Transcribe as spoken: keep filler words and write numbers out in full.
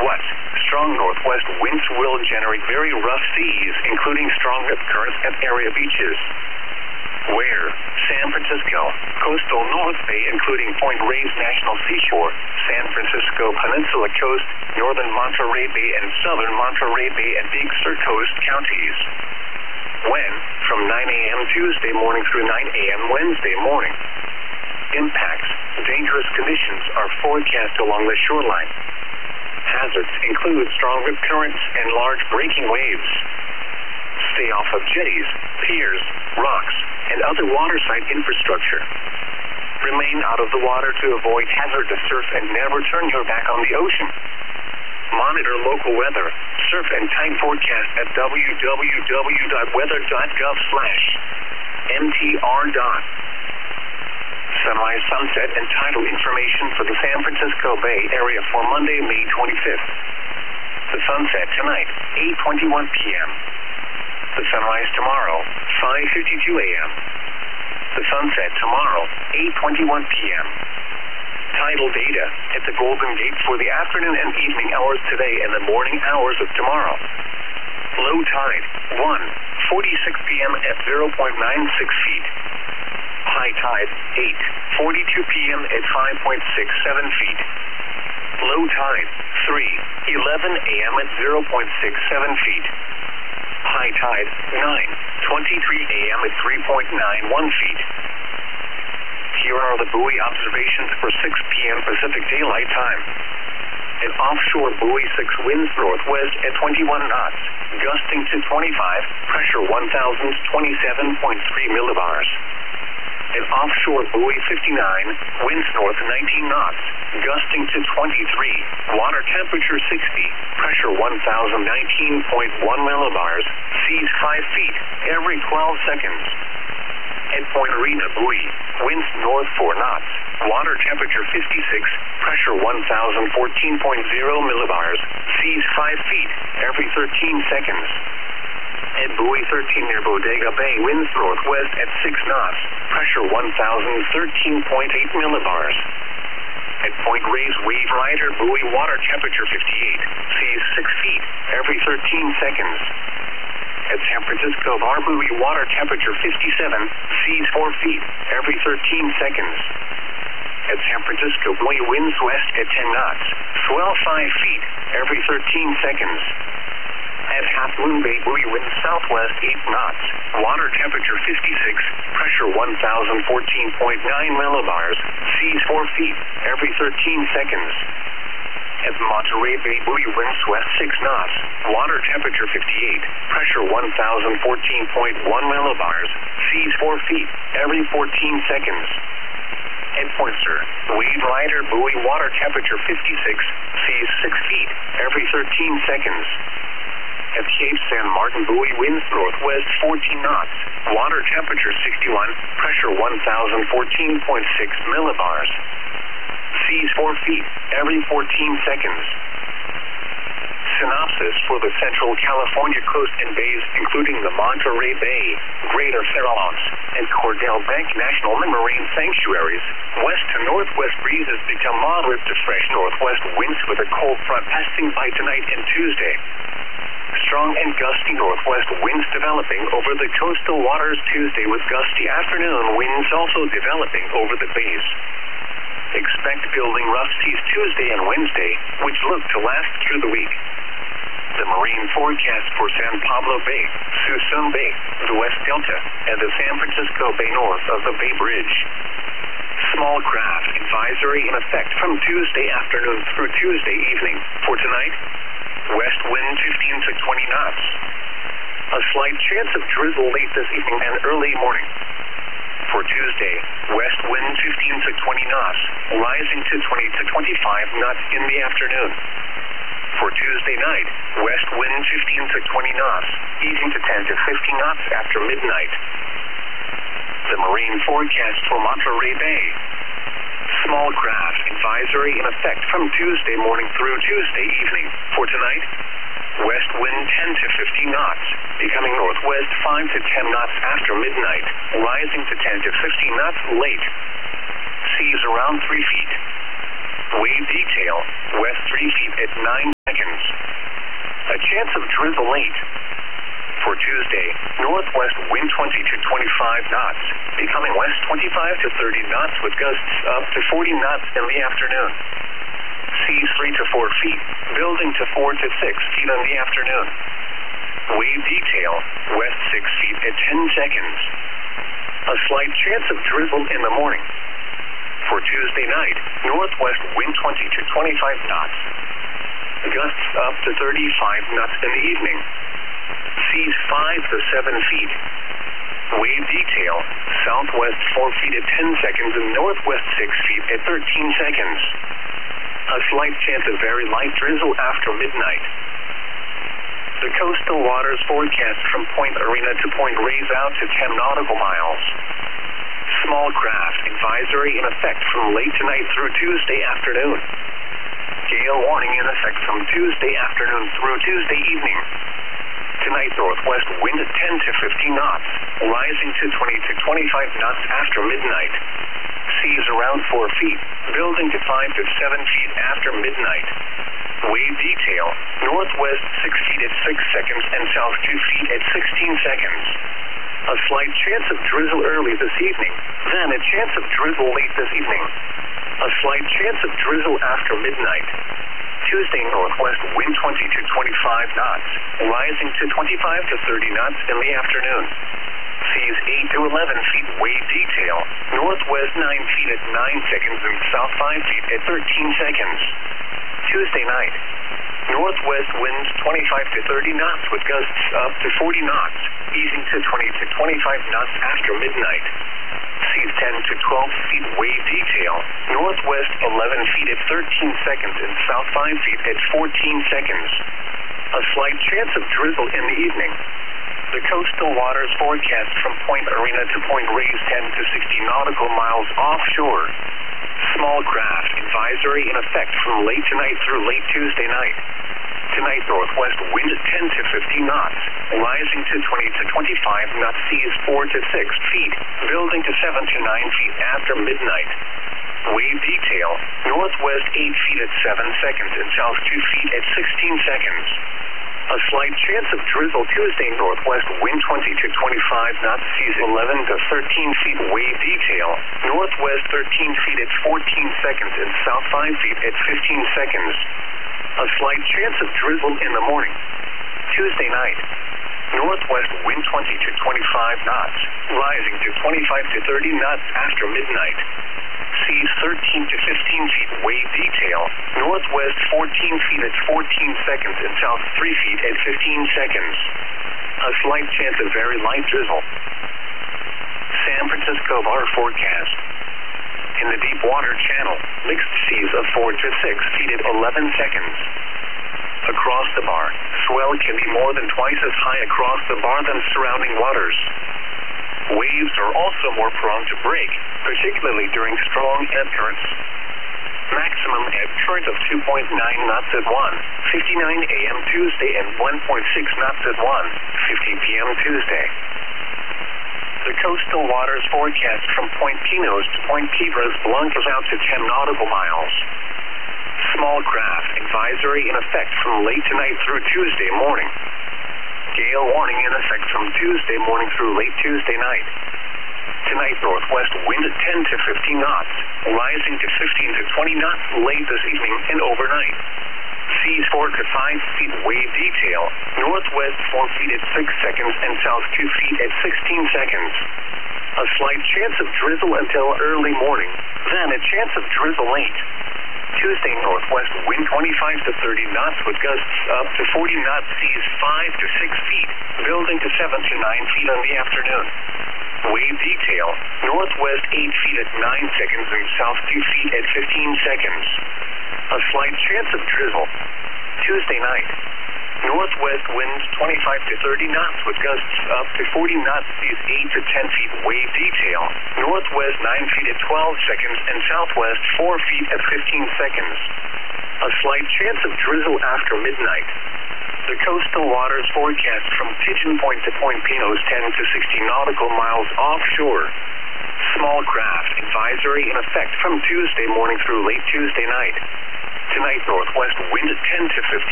What? Strong northwest winds will generate very rough seas, including strong rip currents at area beaches. Where? San Francisco, coastal North Bay including Point Reyes National Seashore, San Francisco Peninsula Coast, northern Monterey Bay and southern Monterey Bay and Big Sur Coast counties. When? From nine a m Tuesday morning through nine a m Wednesday morning. Impacts. Dangerous conditions are forecast along the shoreline. Hazards include strong rip currents and large breaking waves. Stay off of jetties, piers, rocks, and other waterside infrastructure. Remain out of the water to avoid hazardous surf and never turn your back on the ocean. Monitor local weather, surf and tide forecast at w w w dot weather dot gov slash m t r dot. Sunrise, sunset, and tidal information for the San Francisco Bay Area for Monday, May twenty-fifth. The sunset tonight, eight twenty-one p m The sunrise tomorrow, five fifty-two a m The sunset tomorrow, eight twenty-one p m Tidal data at the Golden Gate for the afternoon and evening hours today and the morning hours of tomorrow. Low tide, one forty-six p m at zero point nine six feet. High tide, eight forty-two p m at five point six seven feet. Low tide, three eleven a m at zero point six seven feet. High tide, nine twenty-three a m at three point nine one feet. Here are the buoy observations for six p m Pacific Daylight Time. An offshore buoy six winds northwest at twenty-one knots, gusting to twenty-five, pressure one thousand twenty-seven point three millibars. An offshore buoy fifty-nine, winds north nineteen knots, gusting to twenty-three, water temperature sixty, pressure one thousand nineteen point one millibars, seas five feet, every twelve seconds. At Point Arena buoy, winds north four knots, water temperature fifty-six, pressure one thousand fourteen point zero millibars, seas five feet, every thirteen seconds. At buoy thirteen near Bodega Bay, winds northwest at six knots, pressure one thousand thirteen point eight millibars. At Point Reyes Wave Rider buoy, water temperature fifty-eight, seas six feet, every thirteen seconds. At San Francisco Bar buoy, water temperature fifty-seven, seas four feet, every thirteen seconds. At San Francisco buoy, winds west at ten knots, swell five feet, every thirteen seconds. At Half Moon Bay buoy, winds southwest eight knots, water temperature fifty-six, pressure one thousand fourteen point nine millibars, seas four feet, every thirteen seconds. At Monterey Bay buoy, winds west six knots, water temperature fifty-eight, pressure one thousand fourteen point one millibars, seas four feet, every fourteen seconds. At Point Sur, Wave Rider buoy, water temperature fifty-six, seas six feet, every thirteen seconds. At Cape San Martin buoy, winds northwest fourteen knots, water temperature sixty-one, pressure one thousand fourteen point six millibars. Seas four feet, every fourteen seconds. Synopsis for the Central California coast and bays, including the Monterey Bay, Greater Farallones, and Cordell Bank National Marine Sanctuaries. West to northwest breezes become moderate to fresh northwest winds with a cold front passing by tonight and Tuesday. Strong and gusty northwest winds developing over the coastal waters Tuesday, with gusty afternoon winds also developing over the bays. Expect building rough seas Tuesday and Wednesday, which look to last through the week. The marine forecast for San Pablo Bay, Suisun Bay, the West Delta, and the San Francisco Bay north of the Bay Bridge. Small craft advisory in effect from Tuesday afternoon through Tuesday evening. For tonight, west wind fifteen to twenty knots. A slight chance of drizzle late this evening and early morning. For Tuesday, west wind fifteen to twenty knots, rising to twenty to twenty-five knots in the afternoon. For Tuesday night, west wind fifteen to twenty knots, easing to ten to fifteen knots after midnight. The marine forecast for Monterey Bay. Small craft advisory in effect from Tuesday morning through Tuesday evening. For tonight, west wind ten to fifteen knots, becoming northwest five to ten knots after midnight, rising to ten to fifteen knots late. Seas around three feet. Wave detail, west three feet at nine seconds. A chance of drizzle late. For Tuesday, northwest wind twenty to twenty-five knots, becoming west twenty-five to thirty knots with gusts up to forty knots in the afternoon. Seas three to four feet, building to four to six feet in the afternoon. Wave detail, west six feet at ten seconds. A slight chance of drizzle in the morning. For Tuesday night, northwest wind twenty to twenty-five knots. Gusts up to thirty-five knots in the evening. Seas five to seven feet. Wave detail, southwest four feet at ten seconds and northwest six feet at thirteen seconds. A slight chance of very light drizzle after midnight. The coastal waters forecast from Point Arena to Point Reyes out to ten nautical miles. Small craft advisory in effect from late tonight through Tuesday afternoon. Gale warning in effect from Tuesday afternoon through Tuesday evening. Tonight, northwest wind at ten to fifteen knots, rising to twenty to twenty-five knots after midnight. Seas around four feet, building to five to seven feet after midnight. Wave detail, northwest six feet at six seconds and south two feet at sixteen seconds. A slight chance of drizzle early this evening, then a chance of drizzle late this evening. A slight chance of drizzle after midnight. Tuesday, northwest wind twenty to twenty-five knots, rising to twenty-five to thirty knots in the afternoon. Seas eight to eleven feet wave detail, northwest nine feet at nine seconds and south five feet at thirteen seconds. Tuesday night, northwest winds twenty-five to thirty knots with gusts up to forty knots, easing to twenty to twenty-five knots after midnight. Seas ten to twelve feet wave detail, northwest eleven feet at thirteen seconds and south five feet at fourteen seconds. A slight chance of drizzle in the evening. The coastal waters forecast from Point Arena to Point Reyes ten to sixty nautical miles offshore. Small craft advisory in effect from late tonight through late Tuesday night. Tonight, northwest wind at ten to fifteen knots, rising to twenty to twenty-five knots, seas four to six feet, building to seven to nine feet after midnight. Wave detail, northwest eight feet at seven seconds and south two feet at sixteen seconds. A slight chance of drizzle Tuesday, northwest wind twenty to twenty-five knots, seas eleven to thirteen feet wave detail, northwest thirteen feet at fourteen seconds and south five feet at fifteen seconds. A slight chance of drizzle in the morning. Tuesday night, northwest wind twenty to twenty-five knots, rising to twenty-five to thirty knots after midnight. Seas thirteen to fifteen feet wave detail, northwest fourteen feet at fourteen seconds and south three feet at fifteen seconds. A slight chance of very light drizzle. San Francisco bar forecast. In the deep water channel, mixed seas of four to six feet at eleven seconds. Across the bar, swell can be more than twice as high across the bar than surrounding waters. Waves are also more prone to break, particularly during strong ebb currents. Maximum ebb current of two point nine knots at one fifty-nine a m Tuesday and one point six knots at one fifty p m Tuesday. The coastal waters forecast from Point Pinos to Point Piedras Blancas out to ten nautical miles. Small craft advisory in effect from late tonight through Tuesday morning. Gale warning in effect from Tuesday morning through late Tuesday night. Tonight, northwest wind at ten to fifteen knots, rising to fifteen to twenty knots late this evening and overnight. Seas four to five feet wave detail, northwest four feet at six seconds and south two feet at sixteen seconds. A slight chance of drizzle until early morning, then a chance of drizzle late. Tuesday, northwest wind twenty-five to thirty knots with gusts up to forty knots, seas five to six feet, building to seven to nine feet in the afternoon. Wave detail, northwest eight feet at nine seconds and south two feet at fifteen seconds. A slight chance of drizzle. Tuesday night, northwest winds twenty-five to thirty knots with gusts up to forty knots, seas eight to ten feet wave detail, northwest nine feet at twelve seconds and southwest four feet at fifteen seconds. A slight chance of drizzle after midnight. The coastal waters forecast from Pigeon Point to Point Pinos ten to sixty nautical miles offshore. Small craft advisory in effect from Tuesday morning through late Tuesday night. Tonight, northwest wind at ten to fifteen.